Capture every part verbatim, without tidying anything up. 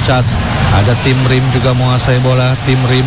Richards. Ada tim Rim juga menguasai bola. Tim Rim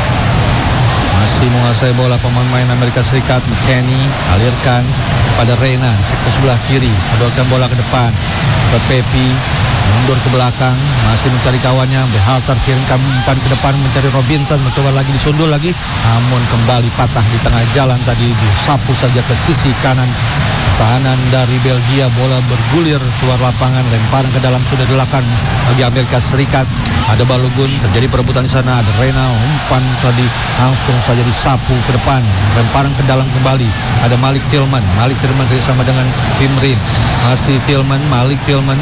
masih menguasai bola pemain Amerika Serikat. McKennie alirkan pada Reina di sektor sebelah kiri, mendorongkan bola ke depan ke Pepi, mundur ke belakang, masih mencari kawannya. Berhalter kirimkan umpan ke depan, mencari Robinson, mencoba lagi disundul lagi, namun kembali patah di tengah jalan tadi, disapu saja ke sisi kanan pertahanan dari Belgia. Bola bergulir keluar lapangan, lemparan ke dalam sudah dilakukan bagi Amerika Serikat. Ada Balogun, terjadi perebutan di sana. Ada Reina, umpan tadi langsung saja disapu ke depan, lemparan ke dalam kembali. Ada Malik Tillman, Malik Tillman bersama dengan Tim Rim. Masih Tillman, Malik Tillman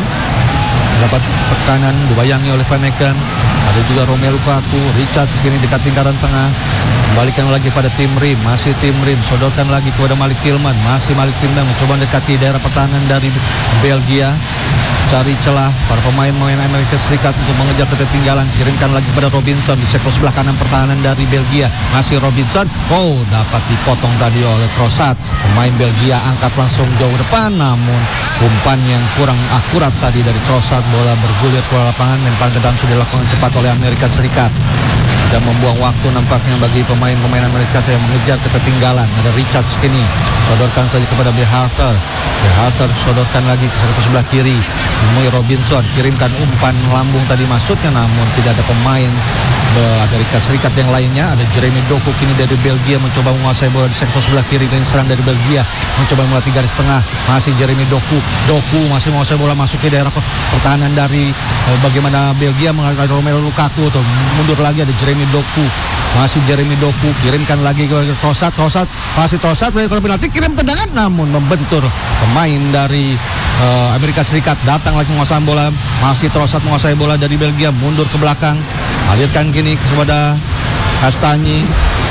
dapat tekanan, dibayangi oleh Van Eken. Ada juga Romelu Lukaku. Richards kini dekat lingkaran tengah, kembalikan lagi pada Tim Rim. Masih Tim Rim, sodorkan lagi kepada Malik Tillman. Masih Malik Tillman mencoba mendekati daerah pertahanan dari Belgia, cari celah para pemain-pemain Amerika Serikat untuk mengejar ketertinggalan. Kirimkan lagi pada Robinson di sektor sebelah kanan pertahanan dari Belgia. Masih Robinson, oh dapat dipotong tadi oleh Trossard. Pemain Belgia angkat langsung jauh depan, namun umpan yang kurang akurat tadi dari Trossard. Bola bergulir keluar lapangan, lemparan ke dalam sudah dilakukan cepat oleh Amerika Serikat. Dan membuang waktu nampaknya bagi pemain-pemain Amerika Serikat yang mengejar ketertinggalan. Ada Richards kini, sodorkan saja kepada Berhalter. Berhalter sodorkan lagi ke sektor sebelah kiri. Menemui Robinson, kirimkan umpan lambung tadi masuknya, namun tidak ada pemain Amerika Serikat yang lainnya. Ada Jeremy Doku kini dari Belgia mencoba menguasai bola di sektor sebelah kiri dan serang dari Belgia, mencoba melatih garis tengah. Masih Jeremy Doku, Doku masih menguasai bola masuk ke daerah pertahanan dari eh, bagaimana Belgia mengalihkan Romelu Lukaku. Tuh, mundur lagi ada Jeremy Doku. Masih Jeremy Doku, kirimkan lagi ke Trossard. Trossard, masih Trossard kalau penalti, kirim tendangan namun membentur pemain dari uh, Amerika Serikat. Datang lagi menguasai bola, masih Trossard menguasai bola dari Belgia, mundur ke belakang, alirkan kini kepada Kastanye.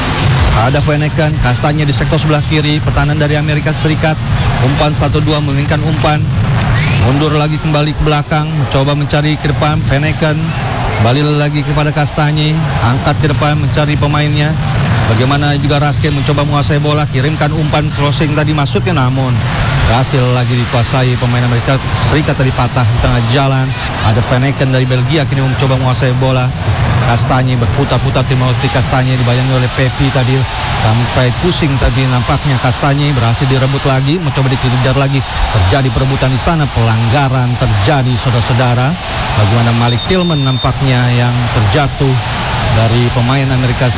Ada Van Eken, Kastanye di sektor sebelah kiri pertahanan dari Amerika Serikat. Umpan satu dua, menginginkan umpan, mundur lagi kembali ke belakang, mencoba mencari ke depan. Van Eken kembali lagi kepada Kastanye, angkat ke depan mencari pemainnya. Bagaimana juga Raske mencoba menguasai bola, kirimkan umpan crossing tadi masuknya, namun berhasil lagi dikuasai pemain Amerika Serikat tadi, patah di tengah jalan. Ada Van Eken dari Belgia kini mencoba menguasai bola. Kastanye berputar-putar, Timothy Kastanye dibayangi oleh Pepi tadi, sampai pusing tadi nampaknya. Kastanye berhasil direbut lagi, mencoba dikejar lagi, terjadi perebutan di sana, pelanggaran terjadi saudara-saudara. Bagaimana Malik Tillman nampaknya yang terjatuh dari pemain Amerika